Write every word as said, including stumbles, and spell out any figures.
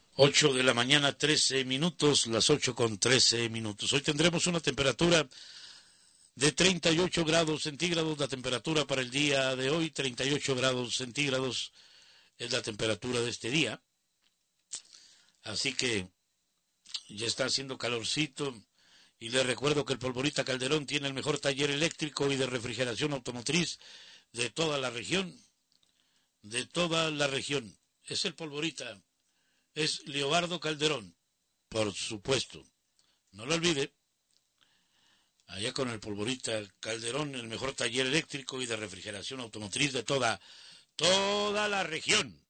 Ocho de la mañana, trece minutos, las ocho con trece minutos. Hoy tendremos una temperatura de treinta y ocho grados centígrados, la temperatura para el día de hoy, treinta y ocho grados centígrados es la temperatura de este día. Así que ya está haciendo calorcito. Y les recuerdo que el Polvorita Calderón tiene el mejor taller eléctrico y de refrigeración automotriz de toda la región. De toda la región. Es el Polvorita. Es Leobardo Calderón. Por supuesto. No lo olvide. Allá con el Polvorita Calderón, el mejor taller eléctrico y de refrigeración automotriz de toda, toda la región.